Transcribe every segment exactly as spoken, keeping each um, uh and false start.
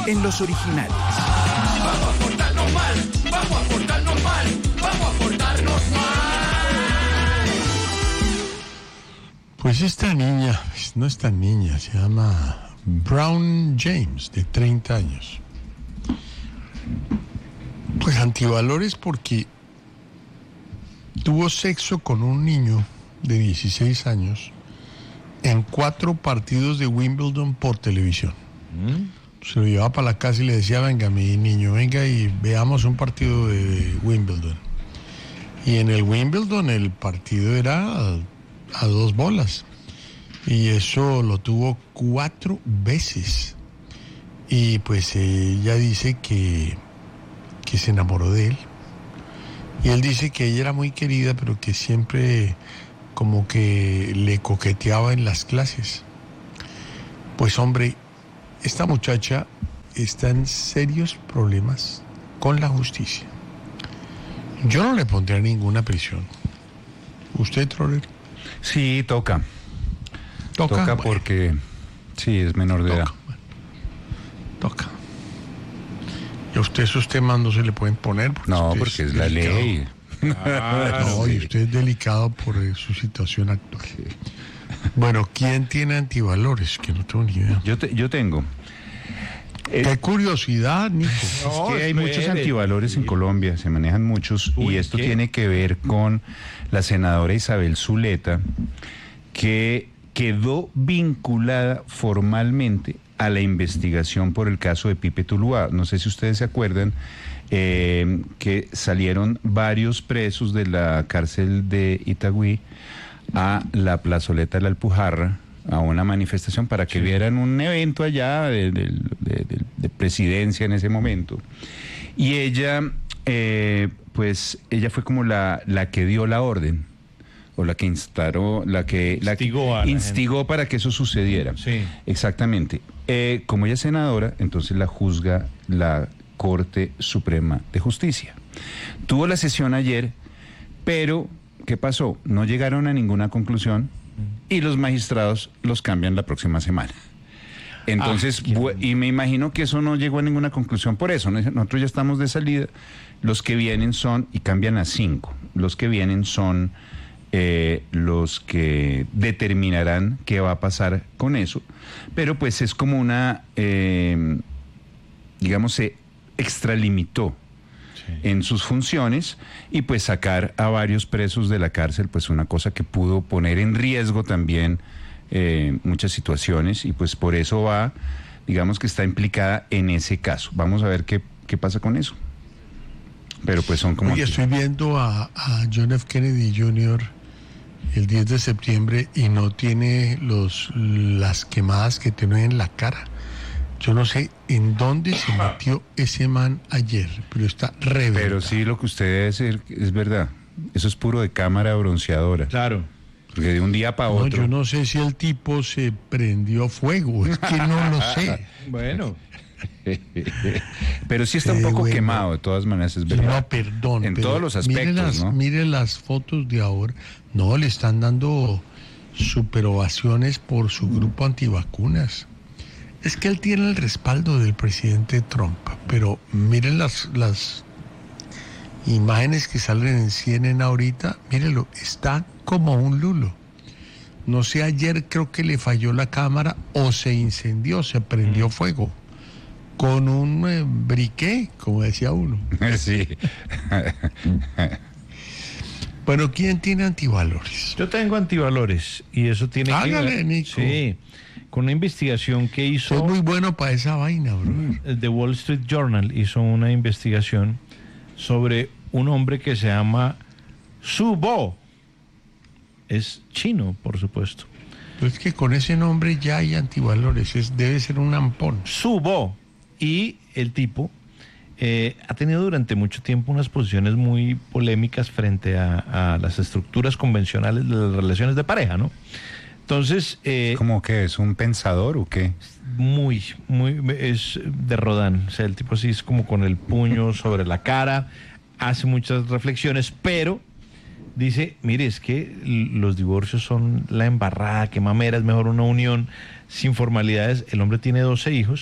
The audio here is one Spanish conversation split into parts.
en los originales. Vamos a portarnos mal, vamos a portarnos mal, vamos a portarnos mal. Pues esta niña, no es tan niña, se llama Brown James, de treinta años. Pues antivalores porque tuvo sexo con un niño de dieciséis años en cuatro partidos de Wimbledon por televisión. ¿Mm? Se lo llevaba para la casa y le decía, venga, mi niño, venga y veamos un partido de Wimbledon. Y en el Wimbledon el partido era a, a dos bolas. Y eso lo tuvo cuatro veces. Y pues ella dice que, que se enamoró de él. Y él dice que ella era muy querida, pero que siempre como que le coqueteaba en las clases. Pues hombre, esta muchacha está en serios problemas con la justicia. Yo no le pondría ninguna prisión. ¿Usted, Troller? Sí, toca. Toca, toca bueno. Porque sí, es menor de Toca, edad. bueno. Toca. Y a usted esos temas no se le pueden poner. Porque No, usted porque es, es la delicado. ley. Ah, no, y usted es delicado por eh, su situación actual. Sí. Bueno, ¿quién tiene antivalores? Que no tengo ni idea. Yo, te, yo tengo. Qué Eh, curiosidad, Nico. Es que hay muchos antivalores en Colombia, se manejan muchos, Uy, y esto ¿qué? tiene que ver con la senadora Isabel Zuleta, que quedó vinculada formalmente a la investigación por el caso de Pipe Tuluá. No sé si ustedes se acuerdan eh, que salieron varios presos de la cárcel de Itagüí a la plazoleta de la Alpujarra, a una manifestación para que sí. vieran un evento allá de, de, de, de, de presidencia en ese momento. Y ella, eh, pues, ella fue como la, la que dio la orden, o la que instaró, la que, la instigó, que a la instigó gente. para que eso sucediera. Sí. Exactamente. Eh, como ella es senadora, entonces la juzga la Corte Suprema de Justicia. Tuvo la sesión ayer, pero ¿qué pasó? No llegaron a ninguna conclusión y los magistrados los cambian la próxima semana. Entonces, ah, bu- y me imagino que eso no llegó a ninguna conclusión por eso. Nosotros ya estamos de salida. Los que vienen son, y cambian a cinco, los que vienen son eh, los que determinarán qué va a pasar con eso. Pero pues es como una, eh, digamos, se extralimitó en sus funciones, y pues sacar a varios presos de la cárcel, pues una cosa que pudo poner en riesgo también eh, muchas situaciones, y pues por eso va, digamos que está implicada en ese caso. Vamos a ver qué, qué pasa con eso. Pero pues son como... Oye, estoy viendo a, a John F. Kennedy junior el diez de septiembre y no tiene los las quemadas que tiene en la cara. Yo no sé en dónde se metió ese man ayer, pero está reventado. Pero sí, lo que usted debe decir es verdad. Eso es puro de cámara bronceadora. Claro. Porque de un día para No, otro... yo no sé si el tipo se prendió fuego, es que no lo sé. Bueno. Pero sí está Qué un poco bueno. quemado, de todas maneras, es verdad. No, perdón. En pero todos los aspectos, mire las, ¿no? Mire las fotos de ahora. No, le están dando superovaciones por su grupo antivacunas. Es que él tiene el respaldo del presidente Trump, pero miren las, las imágenes que salen en C N N ahorita, mírenlo, está como un lulo. No sé, ayer creo que le falló la cámara o se incendió, se prendió fuego con un eh, briquet, como decía uno. Sí. Bueno, ¿quién tiene antivalores? Yo tengo antivalores y eso tiene Hágale, que ver, Nico. sí, con una investigación que hizo Soy muy bueno para esa vaina, bro. The Wall Street Journal. Hizo una investigación sobre un hombre que se llama Su Bo. Es chino, por supuesto. Pues que con ese nombre ya hay antivalores, es, debe ser un ampón. Su Bo. Y el tipo eh, ha tenido durante mucho tiempo unas posiciones muy polémicas frente a, a las estructuras convencionales de las relaciones de pareja, ¿no? Entonces... Eh, ¿Cómo que es un pensador o qué? Muy, muy, es de Rodán. O sea, el tipo así es como con el puño sobre la cara, hace muchas reflexiones, pero dice, mire, es que los divorcios son la embarrada, que mamera, es mejor una unión sin formalidades. El hombre tiene doce hijos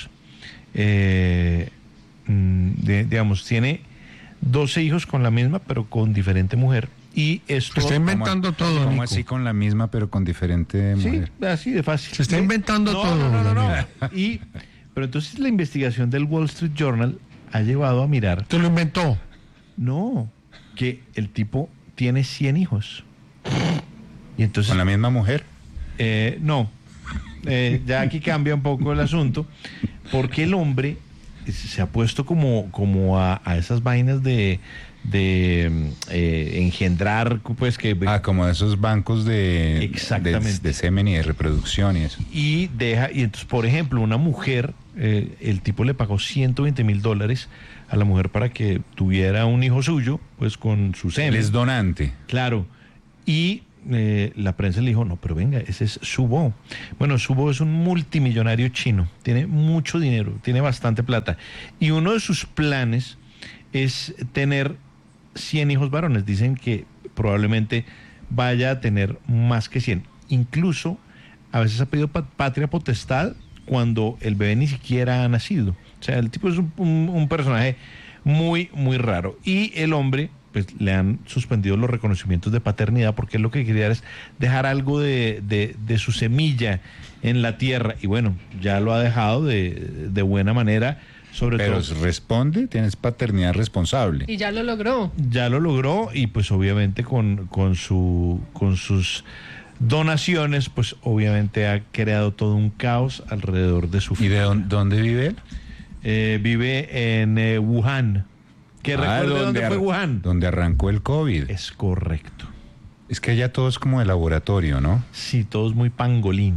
eh, de, digamos, tiene doce hijos con la misma, pero con diferente mujer. Y esto... Se está inventando ¿Cómo, todo, ¿Cómo Nico. así con la misma pero con diferente Sí, mujer? así de fácil. Se está inventando no, todo, No, no, no, no. Daniel. Y, pero entonces la investigación del Wall Street Journal ha llevado a mirar, ¿Te lo inventó? no, que el tipo tiene cien hijos. Y entonces... ¿Con la misma mujer? Eh, no, eh, ya aquí cambia un poco el asunto, porque el hombre se ha puesto como, como a, a esas vainas de, de eh, engendrar, pues que... Ah, como de esos bancos de, Exactamente. de, de semen y de reproducción y eso. Y deja, y entonces, por ejemplo, una mujer, eh, el tipo le pagó ciento veinte mil dólares a la mujer para que tuviera un hijo suyo, pues con su Él semen. es donante. Claro. Y eh, la prensa le dijo, no, pero venga, ese es Subo. Bueno, Subo es un multimillonario chino, tiene mucho dinero, tiene bastante plata. Y uno de sus planes es tener cien hijos varones. Dicen que probablemente vaya a tener más que cien. Incluso a veces ha pedido pa- patria potestad cuando el bebé ni siquiera ha nacido. O sea, el tipo es un, un, un personaje muy, muy raro. Y el hombre, pues le han suspendido los reconocimientos de paternidad porque él lo que quería es dejar algo de, de, de su semilla en la tierra. Y bueno, ya lo ha dejado de, de buena manera, sobre Pero todo... responde, tienes paternidad responsable. Y ya lo logró. Ya lo logró y pues obviamente con, con, su, con sus donaciones, pues obviamente ha creado todo un caos alrededor de su ¿Y de figura. dónde, dónde vive él? Eh, vive en eh, Wuhan. ¿Que Ah, recuerde dónde ar- fue Wuhan? Donde arrancó el COVID. Es correcto. Es que allá todo es como de laboratorio, ¿no? Sí, todo es muy pangolín.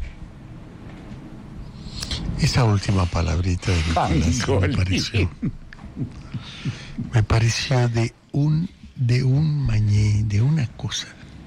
Esa última palabrita de Nicolás me Pangolín. pareció. Me pareció de un, de un mañé, de una cosa.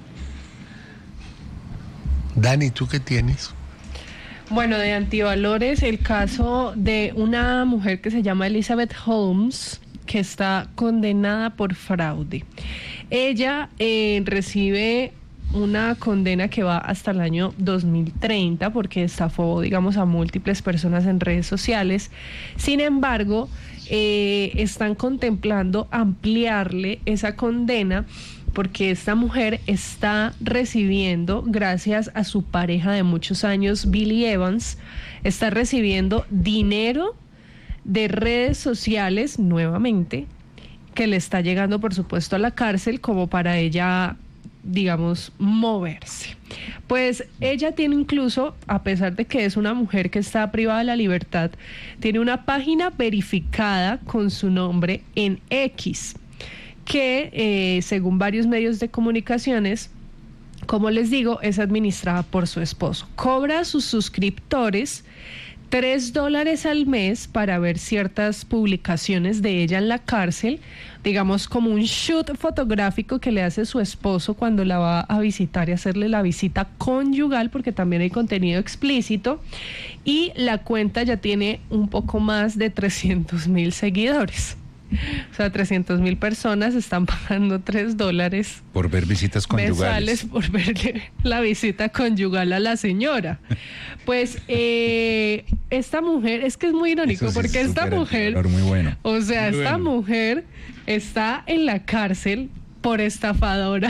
Dani, ¿tú qué tienes? Bueno, de antivalores, el caso de una mujer que se llama Elizabeth Holmes, que está condenada por fraude. Ella eh, recibe una condena que va hasta el año dos mil treinta porque estafó, digamos, a múltiples personas en redes sociales. Sin embargo, eh, están contemplando ampliarle esa condena porque esta mujer está recibiendo, gracias a su pareja de muchos años, Billy Evans, está recibiendo dinero de redes sociales nuevamente, que le está llegando, por supuesto, a la cárcel como para ella, digamos, moverse. Pues ella tiene incluso, a pesar de que es una mujer que está privada de la libertad, tiene una página verificada con su nombre en X, que eh, según varios medios de comunicaciones, como les digo, es administrada por su esposo. Cobra a sus suscriptores tres dólares al mes para ver ciertas publicaciones de ella en la cárcel, digamos como un shoot fotográfico que le hace su esposo cuando la va a visitar y hacerle la visita conyugal, porque también hay contenido explícito, y la cuenta ya tiene un poco más de trescientos mil seguidores. O sea, trescientos mil personas están pagando tres dólares Por ver visitas conyugales. mensuales por verle la visita conyugal a la señora. Pues eh, esta mujer, es que es muy irónico, Eso sí porque es esta súper mujer, valor muy bueno. o sea, Muy esta bueno. mujer está en la cárcel por estafadora.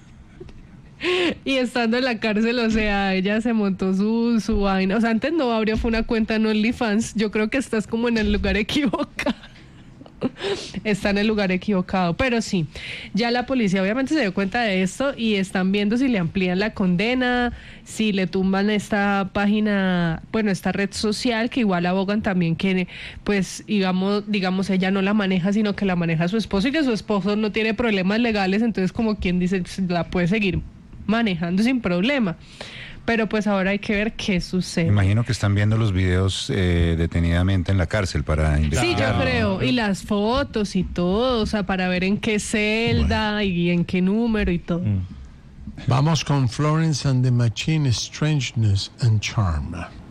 Y estando en la cárcel, o sea, ella se montó su, su vaina. O sea, antes no abrió, fue una cuenta en OnlyFans. Yo creo que estás como en el lugar equivocado. Está en el lugar equivocado, pero sí, ya la policía obviamente se dio cuenta de esto y están viendo si le amplían la condena, si le tumban esta página, bueno, esta red social, que igual abogan también que, pues, digamos, digamos, ella no la maneja, sino que la maneja su esposo y que su esposo no tiene problemas legales, entonces como quien dice, pues, la puede seguir manejando sin problema. Pero pues ahora hay que ver qué sucede. Me imagino que están viendo los videos eh, detenidamente en la cárcel para Sí, investigar. yo creo, y las fotos y todo, o sea, para ver en qué celda y en qué número y todo. Mm. Vamos con Florence and the Machine, Strangeness and Charm.